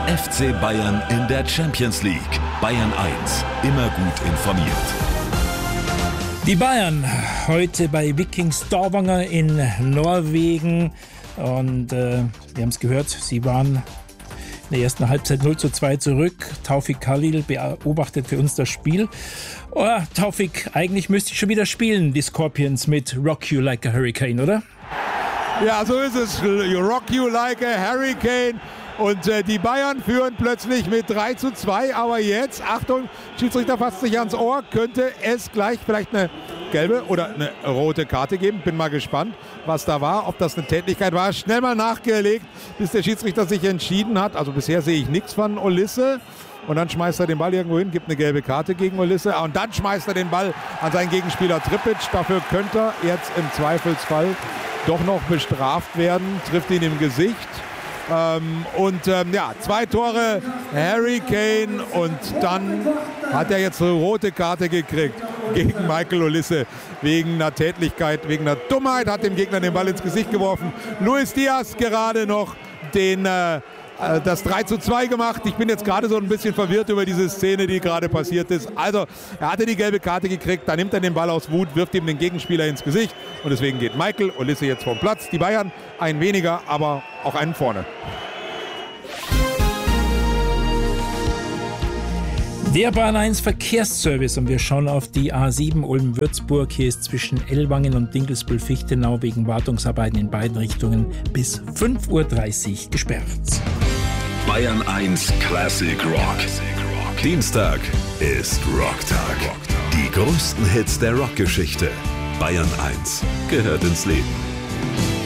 FC Bayern in der Champions League. Bayern 1, immer gut informiert. Die Bayern heute bei Viking Stavanger in Norwegen. Und wir haben es gehört, sie waren in der ersten Halbzeit 0:2 zurück. Taufik Khalil beobachtet für uns das Spiel. Oh, Taufik, eigentlich müsste ich schon wieder spielen, die Scorpions mit Rock You Like a Hurricane, oder? Ja, so ist es. Rock You Like a Hurricane. Und die Bayern führen plötzlich mit 3:2. Aber jetzt, Achtung, Schiedsrichter fasst sich ans Ohr, könnte es gleich vielleicht eine gelbe oder eine rote Karte geben. Bin mal gespannt, was da war, ob das eine Tätlichkeit war. Schnell mal nachgelegt, bis der Schiedsrichter sich entschieden hat. Also bisher sehe ich nichts von Olisse. Und dann schmeißt er den Ball irgendwo hin, gibt eine gelbe Karte gegen Olisse. Und dann schmeißt er den Ball an seinen Gegenspieler Tripic. Dafür könnte er jetzt im Zweifelsfall doch noch bestraft werden. Trifft ihn im Gesicht. Ja, 2 Tore, Harry Kane, und dann hat er jetzt eine rote Karte gekriegt gegen Michael Olisse wegen einer Tätlichkeit, wegen einer Dummheit, hat dem Gegner den Ball ins Gesicht geworfen. Luis Diaz gerade noch das 3:2 gemacht. Ich bin jetzt gerade so ein bisschen verwirrt über diese Szene, die gerade passiert ist. Also, er hatte die gelbe Karte gekriegt, da nimmt er den Ball aus Wut, wirft ihm den Gegenspieler ins Gesicht und deswegen geht Michael Olisse jetzt vom Platz. Die Bayern einen weniger, aber auch einen vorne. Der Bayern 1 Verkehrsservice, und wir schauen auf die A7 Ulm-Würzburg. Hier ist zwischen Ellwangen und Dinkelsbühl-Fichtenau wegen Wartungsarbeiten in beiden Richtungen bis 5:30 Uhr gesperrt. Bayern 1 Classic Rock. Dienstag ist Rocktag. Die größten Hits der Rockgeschichte. Bayern 1 gehört ins Leben.